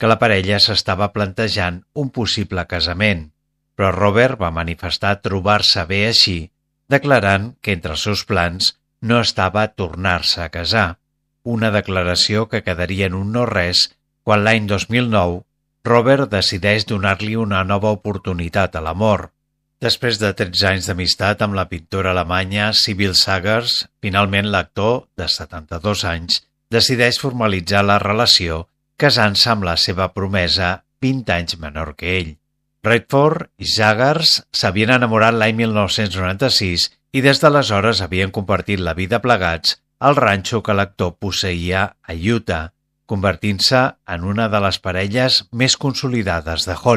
que la parella s'estava plantejant un possible casament, però Robert va manifestar trobar-se bé així, declarant que entre els seus plans no estava tornar-se a casar, una declaració que quedaria en un no-res quan l'any 2009 Robert decideix donar-li una nova oportunitat a l'amor. Després de 13 anys d'amistat amb la pintora alemanya Sibylle Sagers, finalment l'actor, de 72 anys, decideix formalitzar la relació casant-se amb la seva promesa 20 anys menor que ell. Redford i Sagers s'havien enamorat l'any 1996 i des d'aleshores havien compartit la vida plegats al ranxo que l'actor posseïa a Utah, convertint-se en una de les parelles més consolidades de Hollywood.